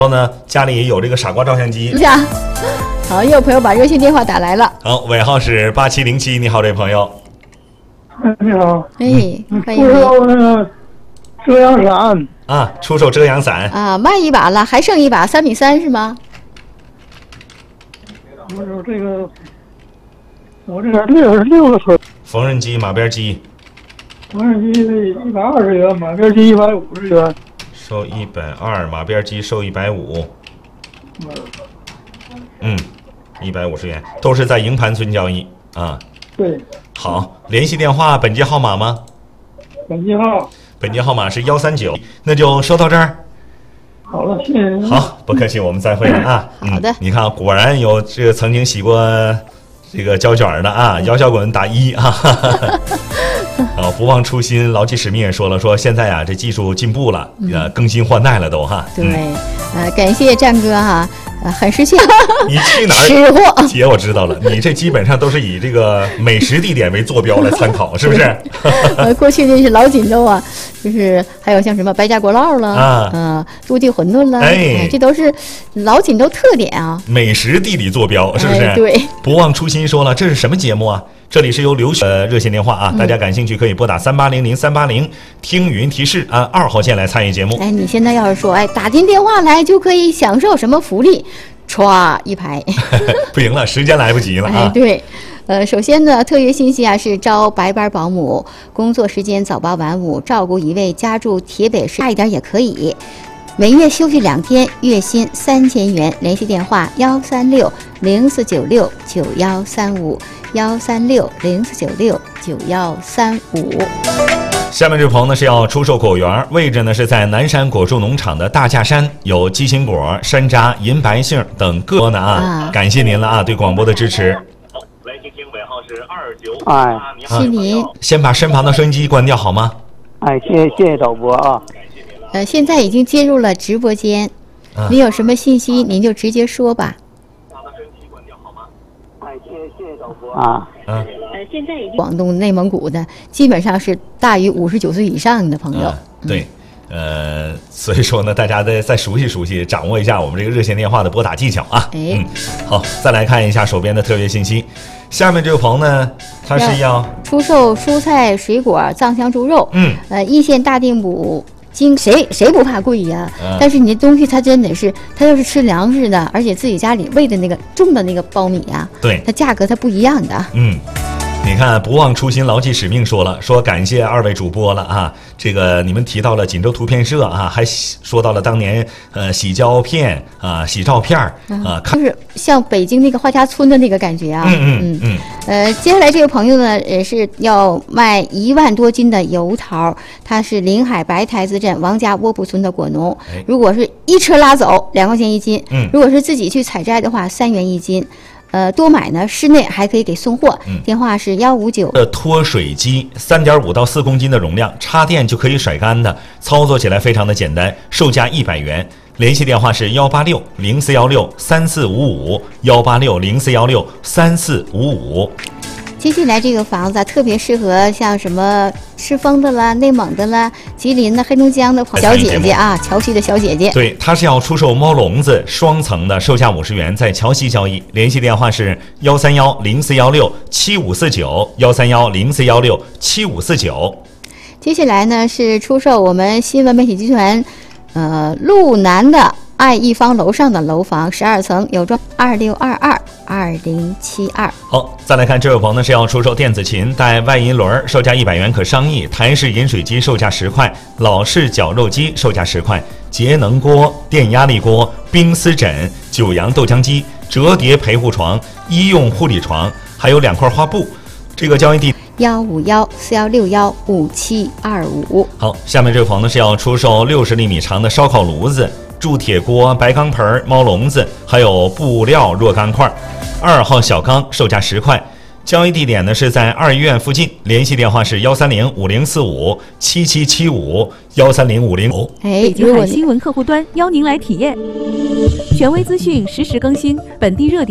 然后呢，家里有这个傻瓜照相机。 好，又有朋友把热线电话打来了。 好，尾号是8707，你好，这位朋友。 你好。 欢迎你。 那个遮阳伞啊，出售遮阳伞啊，卖一把了，还剩一把3.3米是吗？ 我有这个，我这66个车。 缝纫机、马鞭机。 缝纫机120元，马鞭机150元。 收120，马鞭机收150。150元，都是在营盘村交易啊。 对。 好，联系电话本机号码吗？ 本机号码是139，那就说到这儿。 好了，谢谢您。 好，不客气，我们再会了啊。 好的。 你看，果然有这个曾经洗过这个胶卷的啊，摇小滚打1啊。不忘初心，牢记使命也说了，说现在啊，这技术进步了，更新换代了都哈。 对，感谢战哥哈。很识相， 你去哪儿？ 吃货姐，我知道了，你这基本上都是以这个美食地点为坐标来参考，是不是？ 过去那是老锦州啊，就是还有像什么白家锅烙了陆地馄饨了，这都是老锦州特点啊。 美食地理坐标，是不是？ 对。 不忘初心说了，这是什么节目啊？这里是由刘雪热线电话啊，大家感兴趣可以拨打3800-380，听语音提示按2号线来参与节目。 你现在要是说打进电话来就可以享受什么福利，歘一排。 不行了，时间来不及了啊。 对，首先呢，特约信息啊是招白班保姆，工作时间早8晚5，照顾一位家住铁北市，大一点也可以。每月休息2天，月薪3000元。联系电话136-0496-9135，136-0496-9135。 下面这朋友呢是要出售果园，位置呢是在南山果树农场的大架山，有鸡心果、山楂、银白杏等各呢啊。感谢您了啊，对广播的支持。 来听听尾号是29。 谢谢您。 先把身旁的收音机关掉好吗？ 谢谢导播啊。 现在已经进入了直播间，您有什么信息您就直接说吧。 谢谢导播啊。 现在已经广东、内蒙古的基本上是大于59岁以上的朋友。 对，所以说呢，大家再熟悉熟悉，掌握一下我们这个热线电话的拨打技巧啊。好，再来看一下手边的特别信息。下面这个朋友呢，他是要出售蔬菜、水果、藏香猪肉。易县大定补。谁不怕贵呀？但是你这东西它真的是，它要是吃粮食的，而且自己家里喂的那个种的那个苞米啊， 对， 它价格它不一样的。 你看，不忘初心，牢记使命说了，说感谢2位主播了啊。这个你们提到了锦州图片社啊，还说到了当年洗胶片啊、洗照片啊， 就是像北京那个画家村的那个感觉啊。接下来这个朋友呢，是要卖1万多斤的油桃，他是临海白台子镇王家窝铺村的果农。如果是一车拉走2块钱1斤，如果是自己去采摘的话3元1斤。多买呢，室内还可以给送货。电话是159。 脱水机3.5到4公斤的容量，插电就可以甩干的，操作起来非常的简单，售价100元。联系电话是186-0416-3455，186-0416-3455。 接下来这个房子特别适合像什么赤峰的啦、内蒙的啦、吉林的、黑龙江的小姐姐啊，桥西的小姐姐。 对，她是要出售猫笼子，双层的，售价50元，在桥西交易。联系电话是131-0416-7549，131-0416-7549。接下来呢是出售我们新闻媒体集团路南的爱一方楼上的楼房12层，有装2622-2072。 好，再来看这位朋友呢是要出售电子琴带外银轮，售价100元可商议；台式饮水机售价10块，老式绞肉机售价10块，节能锅、电压力锅、冰丝枕、九阳豆浆机、折叠陪护床、医用护理床，还有2块花布。这个交易地 151-4161-5725。 好，下面这位朋友呢是要出售60厘米长的烧烤炉子、铸铁锅、白钢盆、猫笼子，还有布料若干块，2号小缸，售价10块。交易地点呢是在2医院附近，联系电话是130-5045-7775，130-50。 北京海新闻客户端邀您来体验，权威资讯实时更新，本地热点。